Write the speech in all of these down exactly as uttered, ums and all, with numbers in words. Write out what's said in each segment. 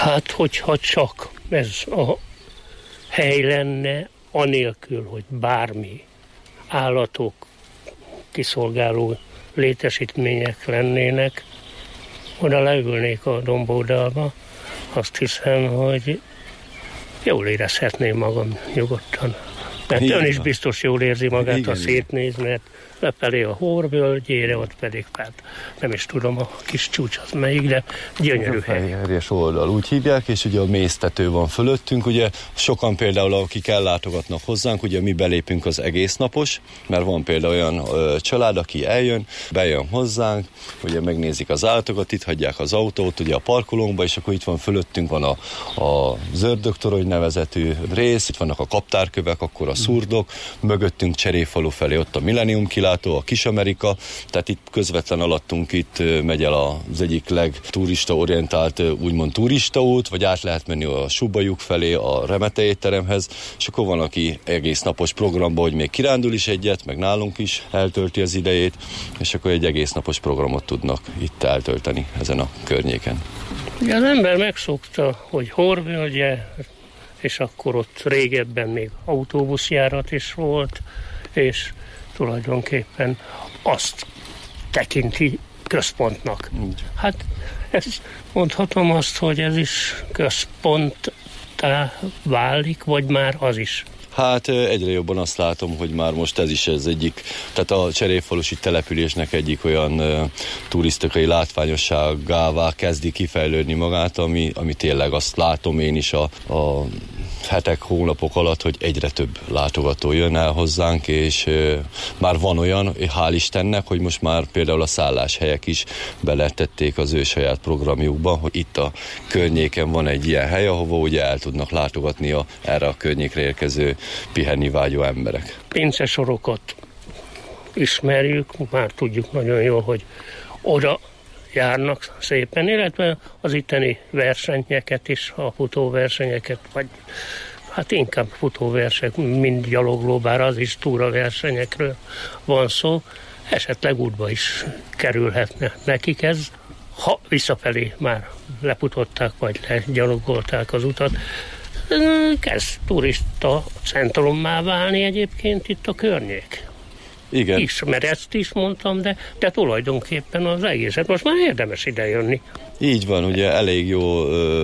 Hát, hogyha csak ez a hely lenne, anélkül, hogy bármi állatok, kiszolgáló létesítmények lennének, oda leülnék a domboldalba, azt hiszem, hogy jól érezhetném magam nyugodtan. Mert igen, ön is biztos jól érzi magát, igen, ha szétnéz, mert lefelé a Hór-völgyére, ott pedig, hát nem is tudom, a kis csúcs az melyik, de gyönyörű a hely. Fehérjes oldal, úgy hívják, és ugye a mésztető van fölöttünk, ugye sokan például, akik ellátogatnak hozzánk, ugye mi belépünk az egész napos, mert van például olyan ö, család, aki eljön, bejön hozzánk, ugye megnézik az állatokat, itt hagyják az autót, ugye a parkolónkba, és akkor itt van fölöttünk van a, a zördöktorony nevezetű rész, itt vannak a kaptárkövek, akkor a szurdok, mögöttünk Cserépfalu felé ott a Millennium kilátó, a Kis-Amerika, tehát itt közvetlen alattunk itt megy el az egyik legturista orientált úgymond turistaút, vagy át lehet menni a Subajuk felé, a Remete étteremhez, és akkor van, aki egész napos programban, hogy még kirándul is egyet, meg nálunk is eltölti az idejét, és akkor egy egész napos programot tudnak itt eltölteni ezen a környéken. Ja, az ember megszokta, hogy Hór-völgye, és akkor ott régebben még autóbuszjárat is volt, és tulajdonképpen azt tekinti központnak. Hát ez, mondhatom azt, hogy ez is központtá válik, vagy már az is? Hát egyre jobban azt látom, hogy már most ez is ez egyik, tehát a cserépfalusi településnek egyik olyan uh, turisztikai látványosságává kezdi kifejlődni magát, ami, ami tényleg azt látom én is a, a hetek, hónapok alatt, hogy egyre több látogató jön el hozzánk, és uh, már van olyan, hál' Istennek, hogy most már például a szálláshelyek is beletették az ő saját programjukba, hogy itt a környéken van egy ilyen hely, ahova ugye el tudnak látogatni a, erre a környékre érkező pihenni vágyó emberek. Pincesorokat ismerjük, már tudjuk nagyon jól, hogy oda járnak szépen, illetve az itteni versenyeket is, a futóversenyeket, vagy hát inkább futóversenyek, mind gyalogló, bár az is túraversenyekről van szó, esetleg útba is kerülhetne nekik ez, ha visszafelé már leputották, vagy legyalogolták az utat. Kezd turista centrummá válni egyébként itt a környék. Igen. Is, mert ezt is mondtam, de, de tulajdonképpen az egészet most már érdemes idejönni. Így van, ugye elég jó,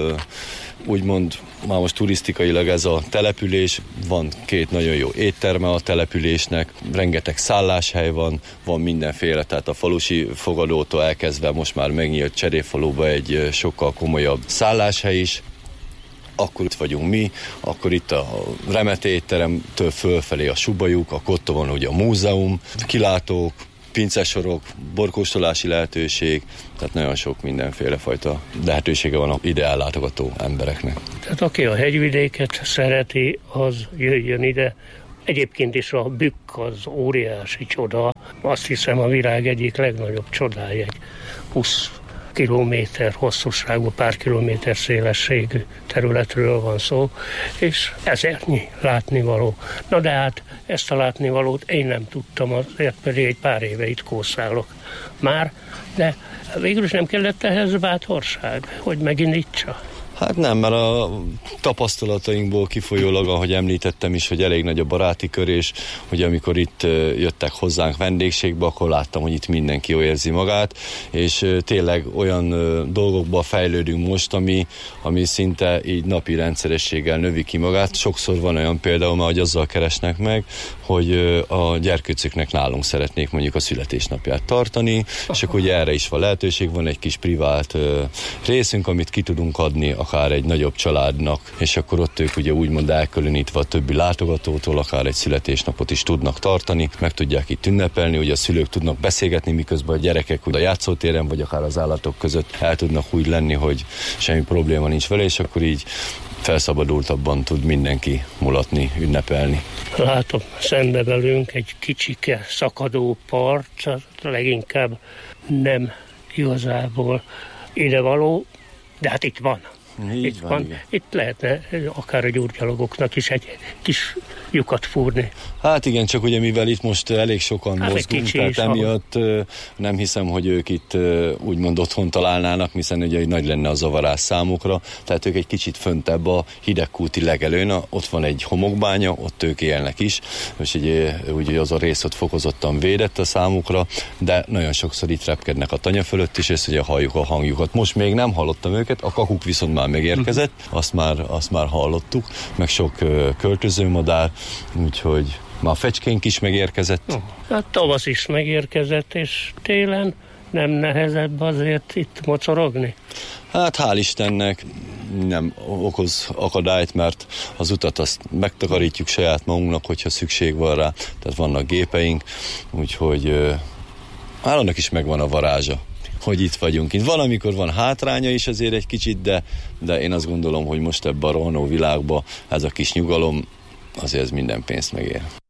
úgymond már most turisztikailag ez a település, van két nagyon jó étterme a településnek, rengeteg szálláshely van, van mindenféle, tehát a falusi fogadótól elkezdve most már megnyílt Cserépfaluba egy sokkal komolyabb szálláshely is. Akkor itt vagyunk mi, akkor itt a Remete étteremtől fölfelé a Subajuk, akkor ott van ugye a múzeum, kilátók, pincesorok, borkóstolási lehetőség, tehát nagyon sok mindenféle fajta lehetősége van ide ellátogató embereknek. Tehát aki a hegyvidéket szereti, az jöjjön ide. Egyébként is a Bükk az óriási csoda, azt hiszem a világ egyik legnagyobb csodája, egy húsz kilométer hosszúságú, pár kilométer szélességű területről van szó, és ezernyi látnivaló. Na de hát ezt a látnivalót én nem tudtam, azért pedig egy pár éve itt kószálok már, de végül is nem kellett ehhez bátorság, hogy megindítsa. Hát nem, mert a tapasztalatainkból kifolyólag, ahogy említettem is, hogy elég nagy a baráti kör, és hogy amikor itt jöttek hozzánk vendégségbe, akkor láttam, hogy itt mindenki jól érzi magát, és tényleg olyan dolgokba fejlődünk most, ami, ami szinte így napi rendszerességgel növi ki magát. Sokszor van olyan például, hogy azzal keresnek meg, hogy a gyerkőcöknek nálunk szeretnék mondjuk a születésnapját tartani, és akkor ugye erre is van lehetőség, van egy kis privát részünk, amit ki tudunk adni akár egy nagyobb családnak, és akkor ott ők ugye úgymond elkülönítve a többi látogatótól, akár egy születésnapot is tudnak tartani, meg tudják itt ünnepelni, ugye a szülők tudnak beszélgetni, miközben a gyerekek ugye a játszótéren, vagy akár az állatok között el tudnak úgy lenni, hogy semmi probléma nincs vele, és akkor így felszabadultabban tud mindenki mulatni, ünnepelni. Látom szembe velünk egy kicsike szakadó part, leginkább nem igazából idevaló, de hát itt van. Így itt van, van. Itt lehetne akár a gyurgyalogoknak is egy kis lyukat fúrni. Hát igen, csak ugye mivel itt most elég sokan hát mozgunk, tehát emiatt ahol... nem hiszem, hogy ők itt úgymond otthon találnának, hiszen ugye nagy lenne a zavarás számukra, tehát ők egy kicsit föntebb a hidegkúti legelőn, ott van egy homokbánya, ott ők élnek is, és ugye, ugye az a rész ott fokozottan védett a számukra, de nagyon sokszor itt repkednek a tanya fölött is, és ugye halljuk a hangjukat. Most még nem hallottam őket, a kakuk viszont már megérkezett, azt már, azt már hallottuk, meg sok költözőmadár, úgyhogy már a fecskénk is megérkezett. No, hát tavasz is megérkezett, és télen nem nehezebb azért itt mocorogni? Hát hál' Istennek nem okoz akadályt, mert az utat azt megtakarítjuk saját magunknak, hogyha szükség van rá, tehát vannak gépeink, úgyhogy hát annak is megvan a varázsa, hogy itt vagyunk. Itt van, amikor van hátránya is azért egy kicsit, de, de én azt gondolom, hogy most ebben a rohanó világban ez a kis nyugalom azért ez minden pénzt megér.